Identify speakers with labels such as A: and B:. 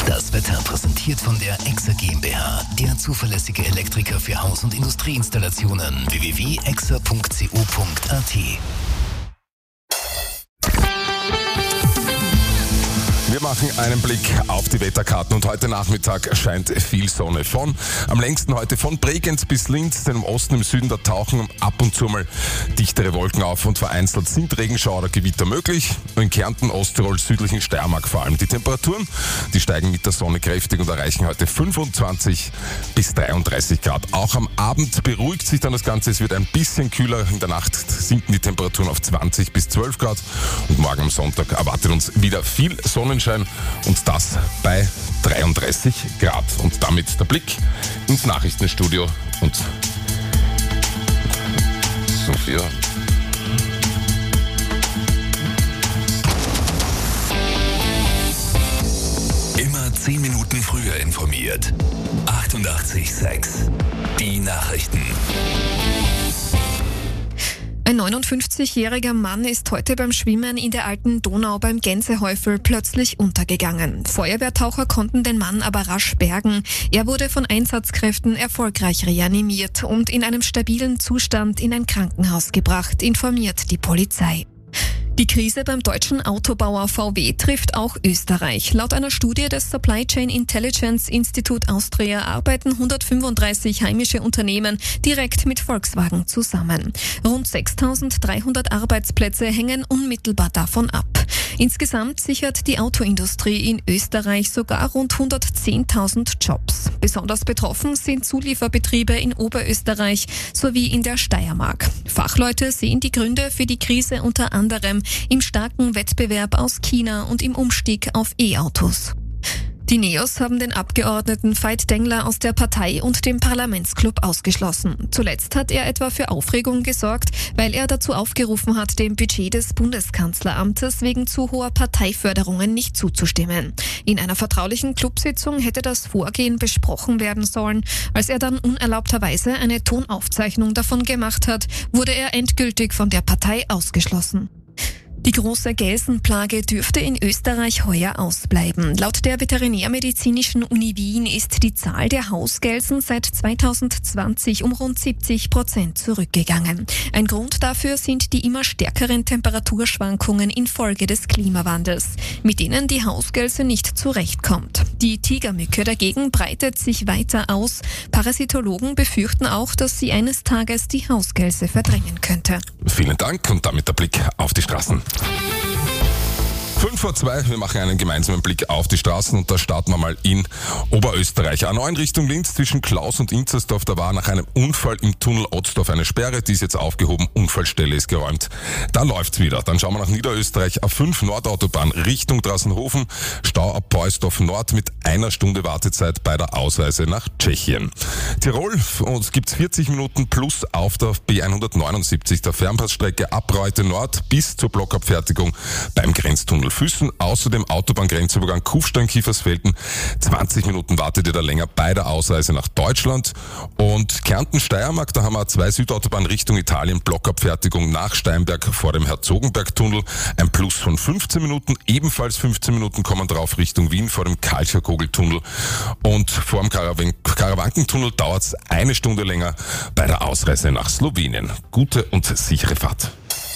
A: Das Wetter präsentiert von der EXA GmbH, der zuverlässige Elektriker für Haus- und Industrieinstallationen. www.exa.co.at.
B: Wir machen einen Blick auf die Wetterkarten und heute Nachmittag scheint viel Sonne. Am längsten heute von Bregenz bis Linz, denn im Osten, im Süden, da tauchen ab und zu mal dichtere Wolken auf und vereinzelt sind Regenschauer oder Gewitter möglich. In Kärnten, Osttirol, südlichen Steiermark vor allem. Die Temperaturen, die steigen mit der Sonne kräftig und erreichen heute 25 bis 33 Grad. Auch am Abend beruhigt sich dann das Ganze, es wird ein bisschen kühler. In der Nacht sinken die Temperaturen auf 20 bis 12 Grad und morgen am Sonntag erwartet uns wieder viel Sonnenschein. Und das bei 33 Grad. Und damit der Blick ins Nachrichtenstudio. Und Sophia.
A: Immer 10 Minuten früher informiert. 88,6. Die Nachrichten.
C: Ein 59-jähriger Mann ist heute beim Schwimmen in der alten Donau beim Gänsehäufel plötzlich untergegangen. Feuerwehrtaucher konnten den Mann aber rasch bergen. Er wurde von Einsatzkräften erfolgreich reanimiert und in einem stabilen Zustand in ein Krankenhaus gebracht, informiert die Polizei. Die Krise beim deutschen Autobauer VW trifft auch Österreich. Laut einer Studie des Supply Chain Intelligence Institute Austria arbeiten 135 heimische Unternehmen direkt mit Volkswagen zusammen. Rund 6.300 Arbeitsplätze hängen unmittelbar davon ab. Insgesamt sichert die Autoindustrie in Österreich sogar rund 110.000 Jobs. Besonders betroffen sind Zulieferbetriebe in Oberösterreich sowie in der Steiermark. Fachleute sehen die Gründe für die Krise unter anderem im starken Wettbewerb aus China und im Umstieg auf E-Autos. Die Neos haben den Abgeordneten Veit Dengler aus der Partei und dem Parlamentsclub ausgeschlossen. Zuletzt hat er etwa für Aufregung gesorgt, weil er dazu aufgerufen hat, dem Budget des Bundeskanzleramtes wegen zu hoher Parteiförderungen nicht zuzustimmen. In einer vertraulichen Clubsitzung hätte das Vorgehen besprochen werden sollen. Als er dann unerlaubterweise eine Tonaufzeichnung davon gemacht hat, wurde er endgültig von der Partei ausgeschlossen. Die große Gelsenplage dürfte in Österreich heuer ausbleiben. Laut der Veterinärmedizinischen Uni Wien ist die Zahl der Hausgelsen seit 2020 um rund 70% zurückgegangen. Ein Grund dafür sind die immer stärkeren Temperaturschwankungen infolge des Klimawandels, mit denen die Hausgelse nicht zurechtkommt. Die Tigermücke dagegen breitet sich weiter aus. Parasitologen befürchten auch, dass sie eines Tages die Hausgelse verdrängen könnte.
B: Vielen Dank und damit der Blick auf die Straßen. 5:02, wir machen einen gemeinsamen Blick auf die Straßen und da starten wir mal in Oberösterreich. A9 in Richtung Linz zwischen Klaus und Inzersdorf, da war nach einem Unfall im Tunnel Otzdorf eine Sperre, die ist jetzt aufgehoben, Unfallstelle ist geräumt. Da läuft's wieder. Dann schauen wir nach Niederösterreich, A5 Nordautobahn Richtung Drassenhofen, Stau ab Beusdorf Nord mit 1 Stunde Wartezeit bei der Ausreise nach Tschechien. Tirol, uns gibt's 40 Minuten plus auf der B179, der Fernpassstrecke ab Reute Nord bis zur Blockabfertigung beim Grenztunnel Füssen. Außerdem Autobahngrenzübergang Kufstein-Kiefersfelden. 20 Minuten wartet ihr da länger bei der Ausreise nach Deutschland. Und Kärnten-Steiermark, da haben wir 2 Südautobahn Richtung Italien, Blockabfertigung nach Steinberg vor dem Herzogenberg-Tunnel. Ein Plus von 15 Minuten. Ebenfalls 15 Minuten kommen drauf Richtung Wien vor dem Kalcher-Kogel-Tunnel. Und vor dem Karawanken-Tunnel dauert es 1 Stunde länger bei der Ausreise nach Slowenien. Gute und sichere Fahrt.